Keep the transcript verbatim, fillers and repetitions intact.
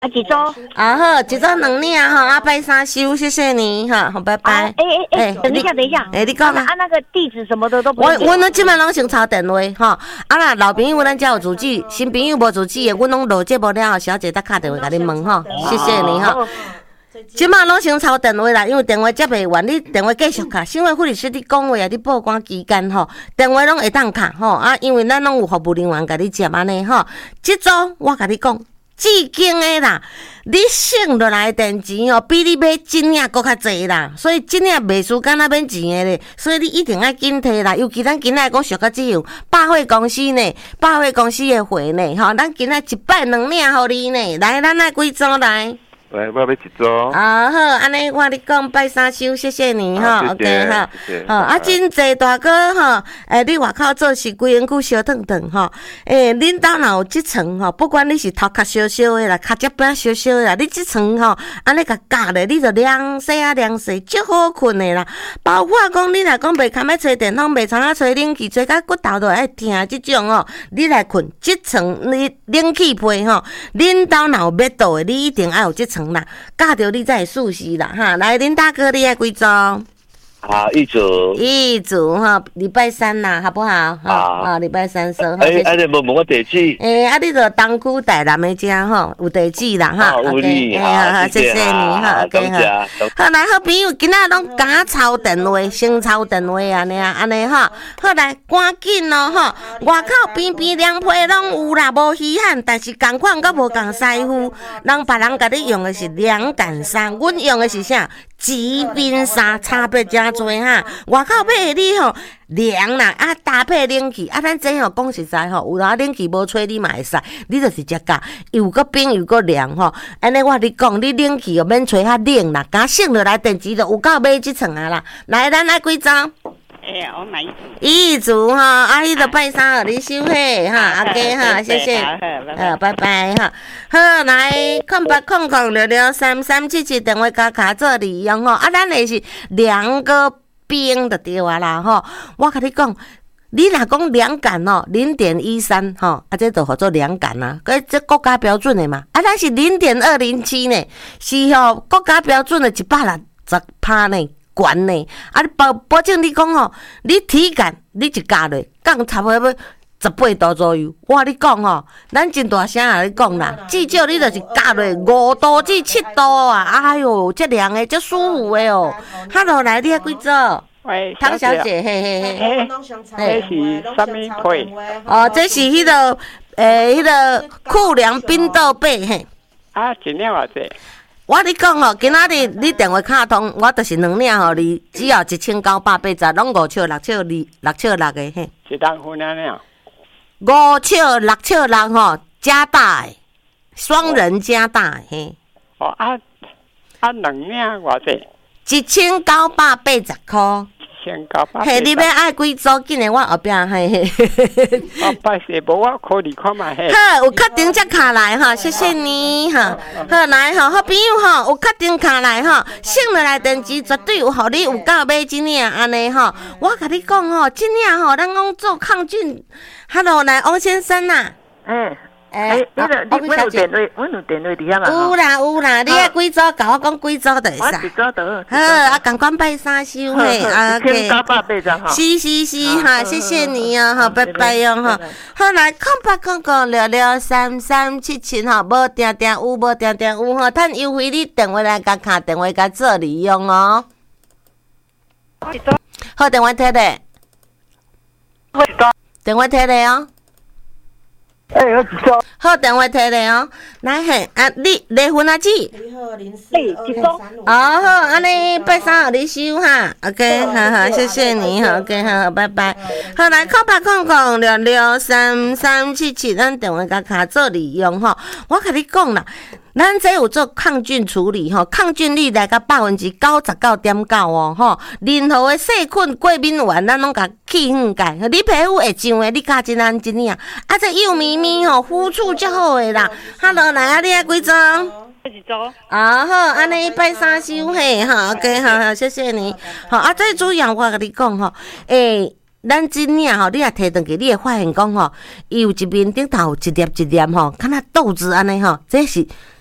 啊，一组。 啊好，一组两领哈，啊拜三收，谢谢你哈，好，拜拜。 哎哎哎，等一下，等一下。 哎，你讲啊。 啊，那个地址什么的都不。 我我呢，即摆拢先抄电话哈。啊啦，老朋友咱遮有主机，新朋友无主机的，阮拢录节目了后，小姐再敲电话甲你问哈，谢谢你哈。即马拢先抄电话啦，因为电话接袂完，你电话继续卡。新会护理师你讲话啊，你报关期间吼，电话拢会当卡吼啊，因为咱拢有服务人员甲你接安尼吼。即组我甲你讲，至今的啦，你省落来电钱哦，比你买真领搁较济啦，所以真领袂输干那免钱的咧，所以你一定要紧摕啦。尤其咱今仔讲俗到即样，百货公司呢，百货公司的货呢，吼，咱今仔一摆两领互你呢，来，咱来几组来。 来，我要一组。 啊好，安尼我你讲拜三收，谢谢你哈 ，OK 哈，好啊，真济大哥哈，诶，你外口做是规身躯烧烫烫哈，诶，恁兜若有即层吼，不管你是头壳烧烧的啦，脚趾板烧烧的啦，你即层吼，安尼甲夹咧，你就凉洗啊凉洗，足好困的啦。包括讲你若讲袂堪要吹电风，袂参啊吹冷气，吹到骨头都会疼即种哦，你来困即层你冷气被吼，恁兜若有密度的，你一定要有即层。啦，教着你才会舒适啦哈！来，林大哥，你爱几组？ 好，一组。 一组哈，礼拜三啦，好不好？ 好啊，礼拜三收。 哎，啊，你问问我地址？ 诶，啊，你着东区台南的家吼，有地址啦哈。 有你， 好，好，谢谢你哈。 感谢。 好，来，好朋友，今仔拢敢抄电话，先抄电话安尼啊，安尼哈。好来，赶紧咯哈！外口边边凉皮拢有啦，无稀罕，但是共款佮无共师傅，人别人甲你用的是凉感衫，阮用的是啥？极冰衫，差别真多哈。外口买的你吼凉啦，啊搭配冷气，啊咱这吼讲实在吼，有啦冷气无吹你嘛会使，你就是只甲又个冰又个凉吼。安尼我你讲，你冷气又免吹较冷啦，敢省落来电池就有够买即层啊啦。来，咱来几张？ 哎呀，我买一组哈，阿姨的拜三互你收嘿哈，OK 哈，谢谢，呃，拜拜哈。好，来空八空空六六三三七七电话加卡做利用吼，啊，咱的是两个冰的对啊啦吼。我甲你讲，你若讲凉感哦，零点一三吼，啊，这就叫做凉感啦，搿这国家标准的嘛，啊，咱是零点二零七呢，是吼国家标准的一百六十趴呢。悬呢，啊！保保证你讲吼，你体感你一加落，降差不多要十八度左右。我你讲吼，咱真大声啊！你讲啦，至少你就是加落五度至七度啊！哎哟，这凉的，这舒服的哦。哈喽，来，你还几做？ 喂， 唐小姐，嘿嘿嘿。 嘿，这是什么配？ 哦，这是迄个诶，迄个酷凉冰豆贝嘿。 啊，一领偌济？ 我你讲吼，今仔日你电话卡通，我就是两领互你，只要一千九百八十，拢五尺六尺二，六尺六的嘿。 一人分安尼啊？ 五尺六尺六吼，加大的，双人加大的嘿。 哦啊啊，两领偌济？ 一千九百八十箍。 千九百。 嘿，你要爱几组？紧的我后壁嘿嘿。 哦，拜谢，无我考虑看卖嘿。 好，有确定才卡来哈，谢谢你哈。好来哈，好朋友哈，有确定卡来哈，省落来电池绝对有，互你有够买真领安尼哈。我甲你讲吼，真领吼，咱讲做抗菌。Hello， 来王先生呐。 嗯。诶，你个你阮有电话，阮有电话伫遐嘛？ 有啦有啦，你爱几组？甲我讲几组就会使。 我一组就好。 好，啊，赶快拜三收嘿，啊 ，OK。千九百八十哈。 是是是哈，谢谢你哦，好，拜拜哟哈。好来，空八空空六六三三七七哈，无定定有，无定定有哈，趁优惠你电话来甲卡电话甲做利用哦。好，电话摕咧。电话摕咧哦。 哎，我一组。 好，电话摕咧哦。来嘿，啊，你离婚啊姊？ 哎，一组。 哦好，安尼拜三互你收哈 ，OK， 好好，谢谢你哈 ，OK， 好好，拜拜。好来，空八空空六六三三七七，咱电话甲卡做利用吼。我甲你讲啦，咱这有做抗菌处理吼，抗菌率来到百分之九十九点九哦吼。任何的细菌、过敏源，咱拢甲去粉解。你皮肤会痒的，你加真安真领，啊这幼咪咪吼，肤触较好的啦。Hello， 来啊，你爱几张？ 一组。 啊好，安尼拜三收嘿哈 ，OK， 好好，谢谢你。好啊，最主要我甲你讲吼，诶、欸，咱真领吼，你若摕转去，你会发现讲吼，伊有一面顶头一粒一粒吼，敢若豆子安尼吼，这是